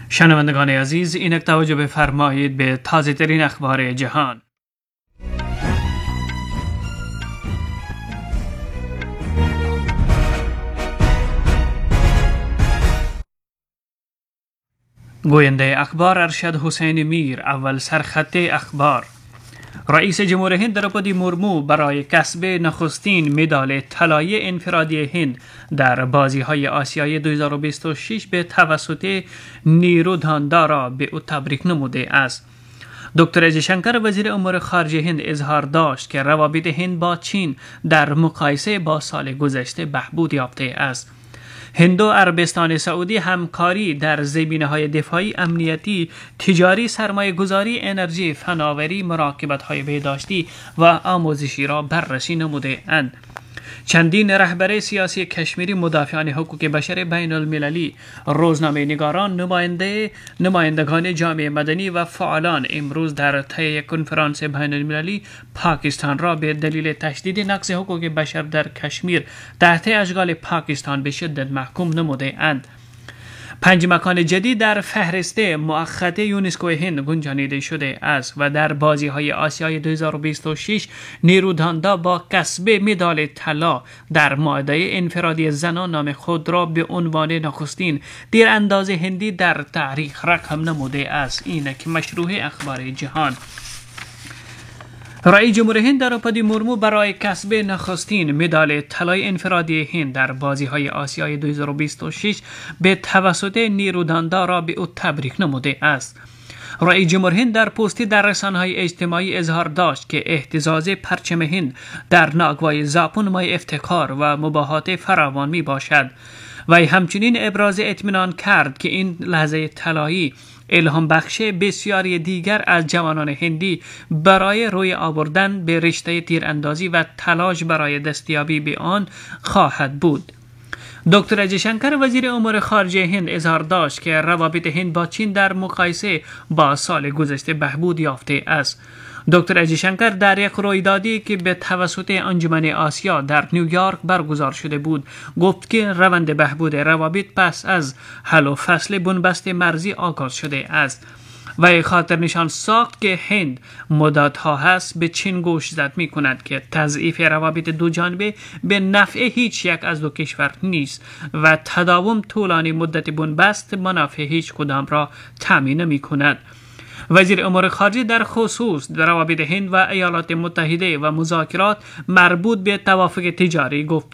شنوندگان عزیز، اینک توجه بفرمایید به تازه ترین اخبار جهان. گوینده اخبار ارشد حسین میر. اول سرخط اخبار: رئیس جمهور هند دروپادی مورمو برای کسب نخستین مدال طلایی انفرادی هند در بازی‌های آسیای 2026 به توسط نیرو داندارا به او تبریک نموده است. دکتر جیشنکر وزیر امور خارجه هند اظهار داشت که روابط هند با چین در مقایسه با سال گذشته بهبود یافته است. هند و عربستان سعودی همکاری در زمینه‌های دفاعی، امنیتی، تجاری، سرمایه‌گذاری، انرژی، فناوری، مراقبت‌های بهداشتی و آموزشی را بررسی نموده‌اند. چندین رهبر سیاسی کشمیری، مدافعان حقوق بشر بین المللی، روزنامه نگاران، نمایندگان جامعه مدنی و فعالان امروز در طی کنفرانس بین المللی پاکستان را به دلیل تشدید نقض حقوق بشر در کشمیر تحت اشغال پاکستان به شدت محکوم نموده اند. 5 مکان جدید در فهرست مؤقت یونسکو هند گنجانیده شده است و در بازی‌های آسیای 2026 نیرو داندا با کسب مدال طلا در مائده انفرادی زنان نام خود را به عنوان نخستین تیرانداز هندی در تاریخ رقم نموده است. اینک مشروع اخبار جهان. رئیس جمهور هند دروپادی مورمو برای کسب نخستین مدال طلای انفرادی هند در بازی‌های آسیای 2026 به توسط نیرو داندارا به او تبریک نموده است. رئیس جمهور هند در پستی در رسانه‌های اجتماعی اظهار داشت که اهتزاز پرچم هند در ناگوای ژاپن مایه افتخار و مباهات فراوان می باشد. وی همچنین ابراز اطمینان کرد که این لحظه طلایی الهام بخش بسیاری دیگر از جوانان هندی برای روی آوردن به رشته تیراندازی و تلاش برای دستیابی به آن خواهد بود. دکتر جیشنکر وزیر امور خارجه هند اظهار داشت که روابط هند با چین در مقایسه با سال گذشته بهبود یافته است. دکتر جیشنکر در یک رویدادی که به توسط انجمن آسیا در نیویورک برگزار شده بود گفت که روند بهبود روابط پس از حل و فصل بنبست مرزی آغاز شده است. و خاطر نشان ساخت که هند مدت‌ها هست به چین گوش زد می کند که تضعیف روابط دو جانبه به نفع هیچ یک از دو کشور نیست و تداوم طولانی مدت بنبست منافع هیچ کدام را تامین نمی کند. وزیر امور خارجه در خصوص روابط هند و ایالات متحده و مذاکرات مربوط به توافق تجاری گفت